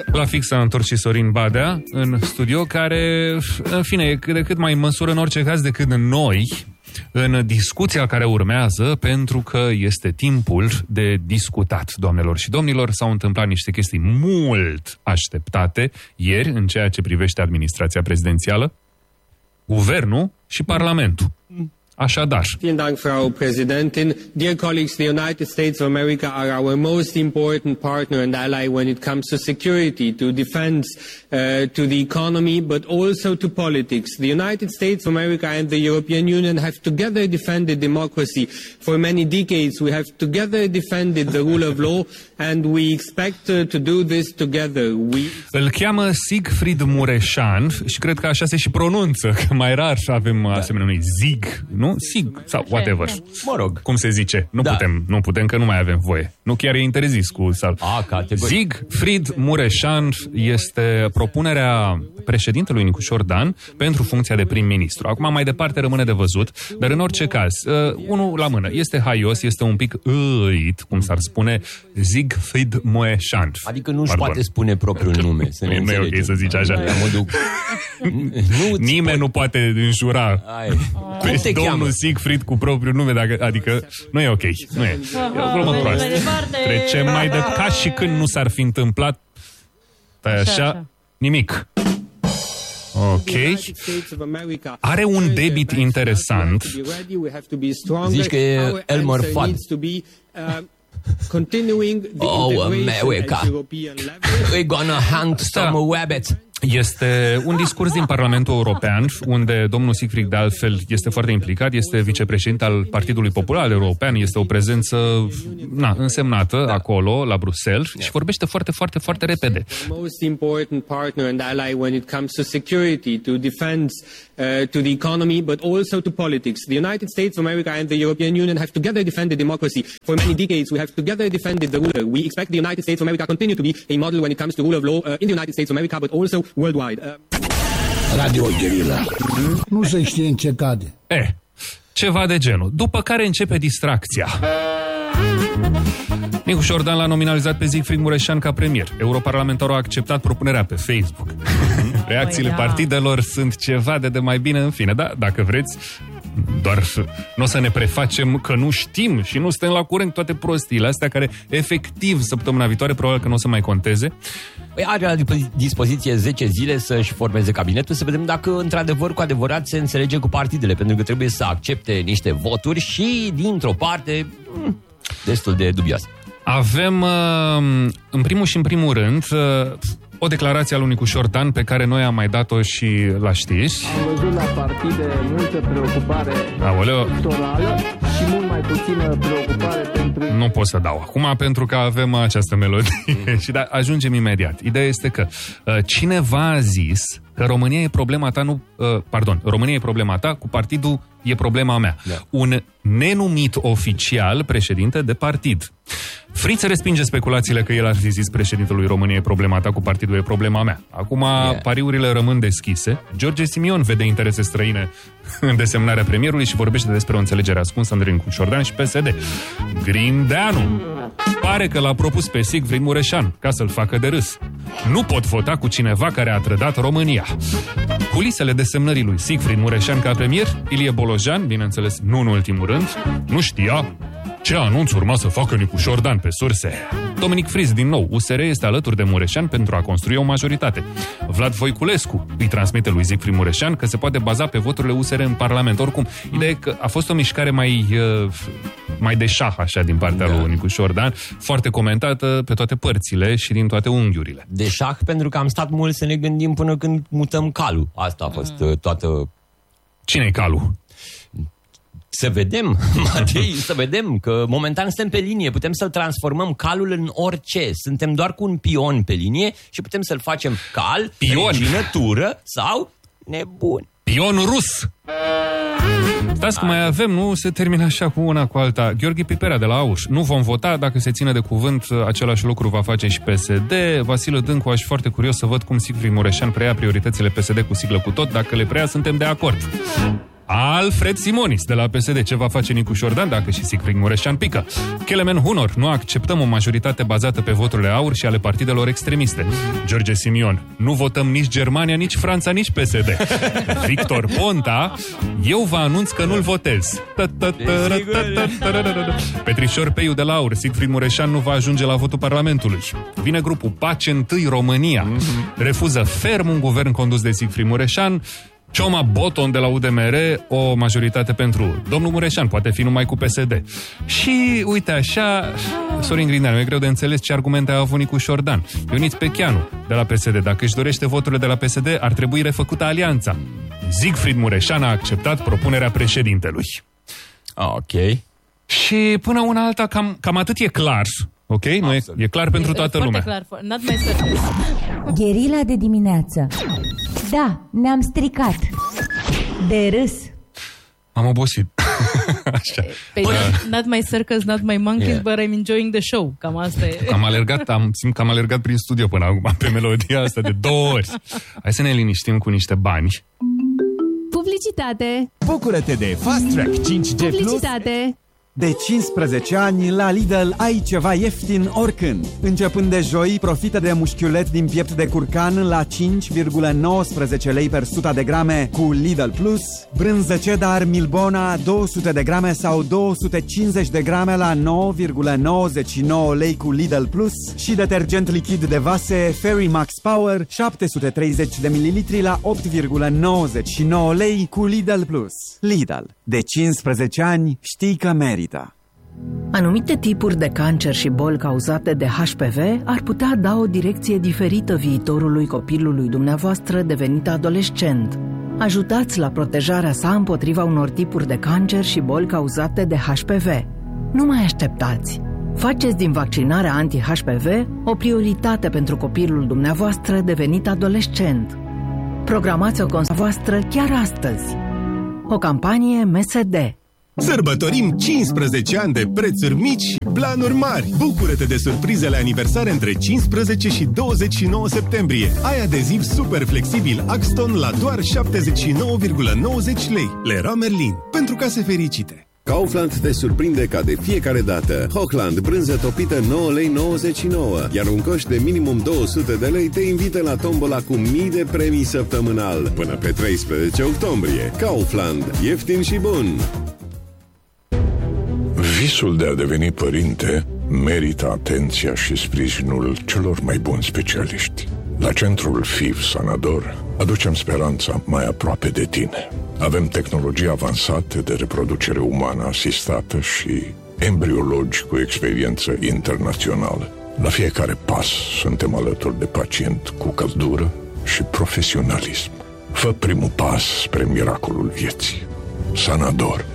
La fix s-a întors și Sorin Badea în studio, care, în fine, e cât de cât mai în măsură în orice caz decât noi în discuția care urmează, pentru că este timpul de discutat, doamnelor și domnilor. S-au întâmplat niște chestii mult așteptate ieri în ceea ce privește administrația prezidențială, guvernul și Parlamentul. Așadar. Vielen Dank, Frau Präsidentin. Dear colleagues, the United States of America are our most important partner and ally when it comes to security, to defense, to the economy, but also to politics. The United States of America and the European Union have together defended democracy for many decades. We have together defended the rule of law and we expect to do this together. Îl cheamă Siegfried Mureșan și cred că așa se și pronunță, că mai rar avem asemenea unui Zig, nu? Sig sau whatever. Mă rog. Cum se zice? Nu putem că nu mai avem voie. Nu, chiar e interzis cu sal. Siegfried Mureșan este propunerea președintelui Nicușor Dan pentru funcția de prim-ministru. Acum mai departe rămâne de văzut, dar în orice caz, unul la mână, este haios, este un pic cum s-ar spune, Siegfried Mureșan. Adică nu-și poate spune propriul nume. Nu e ok să zici așa. Nimeni nu poate înjura pe domnul Siegfried cu propriul nume, adică nu e ok. Nu e. E o glumă proastă. Trecem mai de ca și când nu s-ar fi întâmplat așa, nimic. Ok. Are un debit interesant. Zici că e Elmer Fudd. Oh, America. We're gonna hunt some rabbits. Este un discurs din Parlamentul European, unde domnul Siegfried, de altfel, este foarte implicat, este vicepreședinte al Partidului Popular European, este o prezență însemnată acolo, la Bruxelles, și vorbește foarte, foarte, foarte repede. Most important partner and ally when it comes to security, to defense, to the economy, but also to politics. The United States of America and the European Union have together defended democracy for many decades. We have together defended the rule. We expect the United States of America continue to be a model when it comes to rule of law in the United States of America, but also worldwide. Radio Guerilla. Nu se știe în ce cade. Ceva de genul. După care începe distracția. Nicușor Dan l-a nominalizat pe Siegfried Mureșan ca premier. Europarlamentarul a acceptat propunerea pe Facebook. Reacțiile partidelor sunt ceva de mai bine, în fine. Da, dacă vreți, doar nu o să ne prefacem că nu știm și nu suntem la curent toate prostiile astea care, efectiv, săptămâna viitoare probabil că nu o să mai conteze. Are la dispoziție 10 zile să-și formeze cabinetul, să vedem dacă într-adevăr, cu adevărat, se înțelege cu partidele, pentru că trebuie să accepte niște voturi și, dintr-o parte, destul de dubioasă. Avem, în primul și în primul rând, o declarație a lui Nicușor Dan, pe care noi am mai dat-o și la știri. Am văzut la partide multă preocupare electorală și mult mai puțină preocupare pentru... Nu pot să dau acum, pentru că avem această melodie. Și ajungem imediat. Ideea este că cineva a zis că România e problema ta, România e problema ta, cu partidul e problema mea. Da. Un nenumit oficial președinte de partid. Friț respinge speculațiile că el ar fi zis președintelui României e problema ta, cu partidul e problema mea. Acum pariurile rămân deschise. George Simion vede interese străine în desemnarea premierului și vorbește despre o înțelegere ascunsă între Nicușor Dan și PSD. Grindeanu pare că l-a propus pe Siegfried Mureșan ca să-l facă de râs. Nu pot vota cu cineva care a trădat România. Culisele desemnării lui Siegfried Mureșan ca premier, Ilie Bolojan, bineînțeles nu în ultimul rând, nu știa ce anunț urma să facă Nicușor Dan pe surse. Dominic Friz, din nou, USR este alături de Mureșan pentru a construi o majoritate. Vlad Voiculescu îi transmite lui Siegfried Mureșan că se poate baza pe voturile USR în Parlament. Oricum, ideea e că a fost o mișcare mai de șah, așa, din partea lui Nicușor Dan, foarte comentată pe toate părțile și din toate unghiurile. De șah, pentru că am stat mult să ne gândim până când mutăm calul. Asta a fost toată... Cine-i calul? Să vedem, Matei, să vedem că momentan suntem pe linie, putem să-l transformăm calul în orice. Suntem doar cu un pion pe linie și putem să-l facem cal, reginătură sau nebun. Pion rus! Stați că mai avem, nu se termină așa cu una cu alta. Gheorghe Piperea de la Auș. Nu vom vota, dacă se ține de cuvânt, același lucru va face și PSD. Vasile Dâncu, aș fi foarte curios să văd cum Siegfried Mureșan preia prioritățile PSD cu siglă cu tot. Dacă le preia, suntem de acord. Alfred Simonis de la PSD. Ce va face Nicu Șordan dacă și Siegfried Mureșan pică? Kelemen Hunor. Nu acceptăm o majoritate bazată pe voturile aur și ale partidelor extremiste. George Simion. Nu votăm nici Germania, nici Franța, nici PSD. Victor Ponta. Eu vă anunț că nu-l votez. Petrișor Peiu de la aur. Siegfried Mureșan nu va ajunge la votul Parlamentului. Vine grupul Pace Întâi România. Refuză ferm un guvern condus de Siegfried Mureșan. Cioma Boton de la UDMR, o majoritate pentru domnul Mureșan, poate fi numai cu PSD. Și uite așa, Sorin Grindeanu, e greu de înțeles ce argumente a avut Nicu Șordan. Ionit Pecheanu de la PSD, dacă își dorește voturile de la PSD, ar trebui refăcută alianța. Siegfried Mureșan a acceptat propunerea președintelui. Ok. Și până una alta, cam atât e clar. Ok? Nu e clar pentru toată lumea. Foarte clar. Not my circus. Gherila de dimineață. Da, ne-am stricat. De râs. Am obosit. Așa. Not my circus, not my monkeys, but I'm enjoying the show. Cam asta e. Simt că am alergat prin studio până acum pe melodia asta de 2 ori. Hai să ne liniștim cu niște bani. Publicitate. Bucură-te de Fast Track 5G+. Publicitate. De 15 ani, la Lidl ai ceva ieftin oricând. Începând de joi, profită de mușchiulet din piept de curcan la 5,19 lei per 100 de grame cu Lidl Plus, brânză cheddar Milbona 200 de grame sau 250 de grame la 9,99 lei cu Lidl Plus și detergent lichid de vase Fairy Max Power 730 de mililitri la 8,99 lei cu Lidl Plus. Lidl. De 15 ani știi că merită. Anumite tipuri de cancer și boli cauzate de HPV ar putea da o direcție diferită viitorului copilului dumneavoastră devenit adolescent. Ajutați la protejarea sa împotriva unor tipuri de cancer și boli cauzate de HPV. Nu mai așteptați! Faceți din vaccinarea anti-HPV o prioritate pentru copilul dumneavoastră devenit adolescent. Programați o consultă voastră chiar astăzi. O campanie MSD. Sărbătorim 15 ani de prețuri mici și planuri mari. Bucură-te de surprizele aniversare între 15 și 29 septembrie. Ai adeziv super flexibil Axton la doar 79,90 lei. Leroy Merlin. Pentru case fericite. Kaufland te surprinde ca de fiecare dată. Hochland, brânză topită 9,99 lei, iar un coș de minimum 200 de lei te invită la tombola cu mii de premii săptămânal. Până pe 13 octombrie. Kaufland. Ieftin și bun. Visul de a deveni părinte merită atenția și sprijinul celor mai buni specialiști. La centrul FIV Sanador aducem speranța mai aproape de tine. Avem tehnologii avansate de reproducere umană asistată și embriologi cu experiență internațională. La fiecare pas suntem alături de pacient cu căldură și profesionalism. Fă primul pas spre miracolul vieții. Sanador.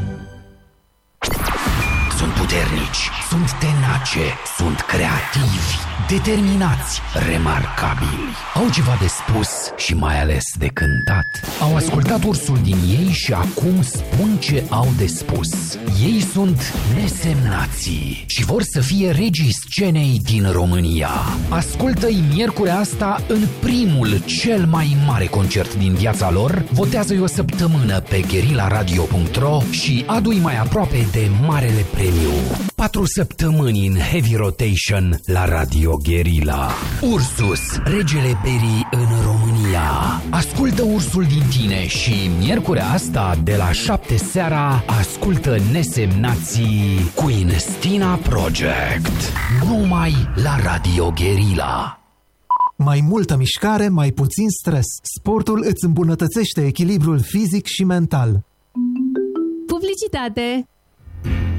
Sunt puternici, sunt tenace, sunt creativi, determinați, remarcabili. Au ceva de spus și mai ales de cântat. Au ascultat ursul din ei și acum spun ce au de spus. Ei sunt nesemnații și vor să fie regii scenei din România. Ascultă-i miercurea asta în primul, cel mai mare concert din viața lor. Votează-i o săptămână pe guerillaradio.ro și adu-i mai aproape de marele premiu. 4 săptămâni în heavy rotation la Radio Guerilla. Ursus, regele berii în România. Ascultă ursul din tine și miercurea asta de la 7 seara ascultă Nesemnații cu Instina Project. Numai la Radio Guerilla. Mai multă mișcare, mai puțin stres. Sportul îți îmbunătățește echilibrul fizic și mental. Publicitate.